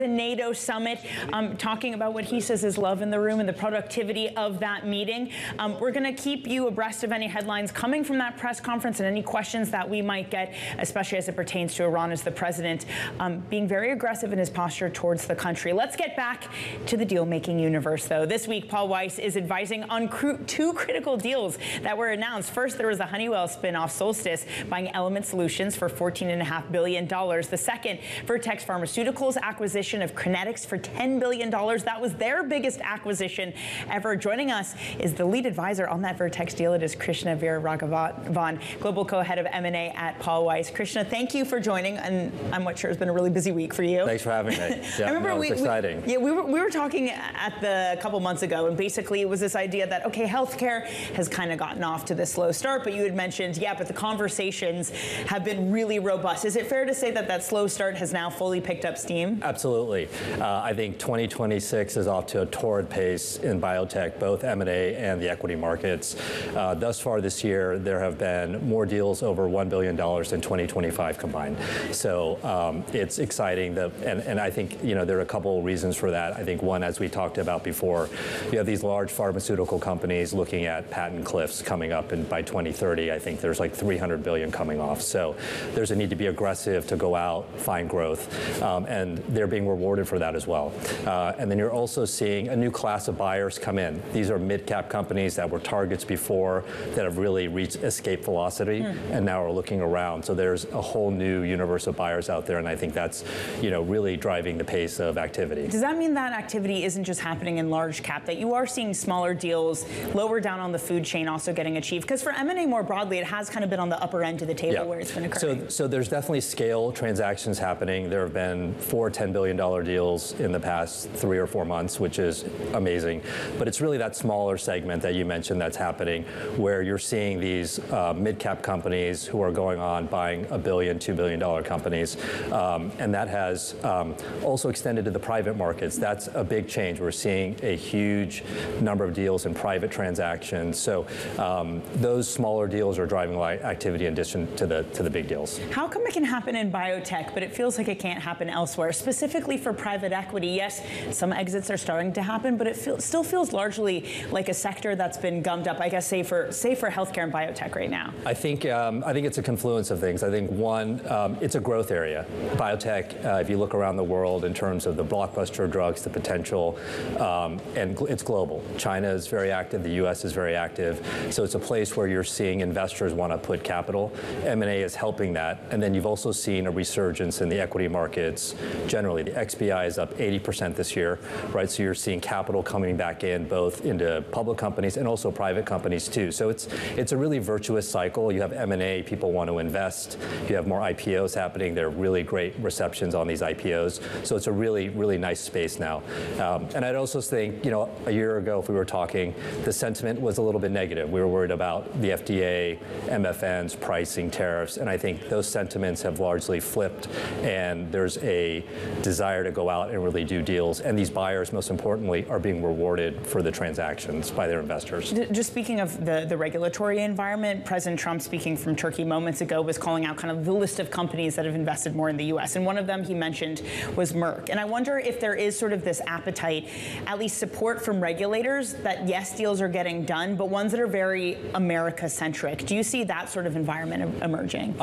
The NATO summit, talking about what he says is love in the room and the productivity of that meeting. We're going to keep you abreast of any headlines coming from that press conference and any questions that we might get, especially as it pertains to Iran, as the president being very aggressive in his posture towards the country. Let's get back to the deal-making universe, though. This week, Paul Weiss is advising on two critical deals that were announced. First, there was the Honeywell spin-off Solstice buying Element Solutions for $14.5 billion. The second, Vertex Pharmaceuticals acquisition of Crinetics for $10 billion. That was their biggest acquisition ever. Joining us is the lead advisor on that Vertex deal. It is Krishna Veeraraghavan, Global Co-Head of M&A at Paul Weiss. Krishna, thank you for joining, and I'm sure it's been a really busy week for you. Thanks for having me. Yeah, I remember it's exciting. we were talking a couple months ago, and basically it was this idea that, okay, healthcare has kind of gotten off to this slow start, but you had mentioned, yeah, but the conversations have been really robust. Is it fair to say that that slow start has now fully picked up steam? Absolutely. I think 2026 is off to a torrid pace in biotech, both M&A and the equity markets. Thus far this year, there have been more deals over $1 billion in 2025 combined. So it's exciting, and I think there are a couple of reasons for that. I think one, as we talked about before, you have these large pharmaceutical companies looking at patent cliffs coming up, and by 2030, I think there's like 300 billion coming off. So there's a need to be aggressive to go out, find growth, and they're being rewarded for that as well. And then you're also seeing a new class of buyers come in. These are mid-cap companies that were targets before that have really reached escape velocity and now are looking around. So there's a whole new universe of buyers out there, and I think that's really driving the pace of activity. Does that mean that activity isn't just happening in large cap, that you are seeing smaller deals lower down on the food chain also getting achieved? Because for M&A more broadly, it has kind of been on the upper end of the table where it's been occurring. So there's definitely scale transactions happening. There have been 4 $10 billion deals in the past 3 or 4 months, which is amazing. But it's really that smaller segment that you mentioned that's happening, where you're seeing these mid-cap companies who are going on buying $1 billion, $2 billion companies. And that has also extended to the private markets. That's a big change. We're seeing a huge number of deals in private transactions. So those smaller deals are driving activity in addition to the big deals. How come it can happen in biotech, but it feels like it can't happen elsewhere? Specifically for private equity, yes, some exits are starting to happen, but it still feels largely like a sector that's been gummed up, I guess, say for healthcare and biotech right now. I think it's a confluence of things. I think one, it's a growth area. Biotech, if you look around the world in terms of the blockbuster drugs, the potential, and it's global. China is very active, the US is very active, so it's a place where you're seeing investors want to put capital. M&A is helping that, and then you've also seen a resurgence in the equity markets generally. The XBI is up 80% this year, right? So you're seeing capital coming back in, both into public companies and also private companies too. So it's a really virtuous cycle. You have M&A, people want to invest. You have more IPOs happening. There are really great receptions on these IPOs. So it's a really, really nice space now. And I'd also think, a year ago, if we were talking, the sentiment was a little bit negative. We were worried about the FDA, MFNs, pricing, tariffs, and I think those sentiments have largely flipped, and there's a desire to go out and really do deals. And these buyers, most importantly, are being rewarded for the transactions by their investors. Just speaking of the regulatory environment, President Trump, speaking from Turkey moments ago, was calling out kind of the list of companies that have invested more in the U.S. And one of them he mentioned was Merck. And I wonder if there is sort of this appetite, at least support from regulators, that yes, deals are getting done, but ones that are very America-centric. Do you see that sort of environment emerging?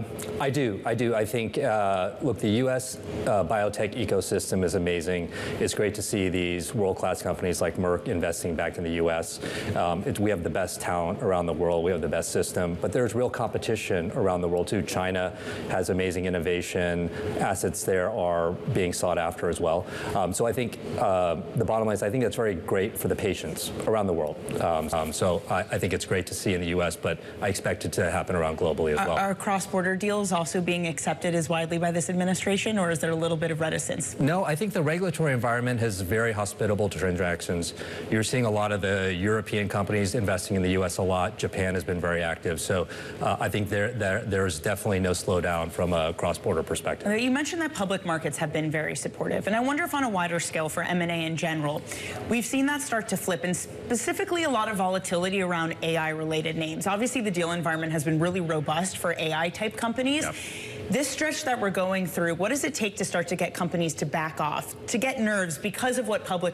I do. I think, look, the U.S. biotech ecosystem is amazing. It's great to see these world-class companies like Merck investing back in the U.S. We have the best talent around the world. We have the best system. But there's real competition around the world, too. China has amazing innovation. Assets there are being sought after as well. So I think the bottom line is I think that's very great for the patients around the world. So I think it's great to see in the U.S., but I expect it to happen around globally as well. Are cross-border deals also being accepted as widely by this administration, or is there a little bit of reticence? No, I think the regulatory environment is very hospitable to transactions. You're seeing a lot of the European companies investing in the U.S. a lot. Japan has been very active. So I think there's definitely no slowdown from a cross-border perspective. You mentioned that public markets have been very supportive, and I wonder if on a wider scale for M&A in general, we've seen that start to flip, and specifically a lot of volatility around AI-related names. Obviously, the deal environment has been really robust for AI-type companies. Yep. This stretch that we're going through, what does it take to start to get companies to back off, to get nerves because of what public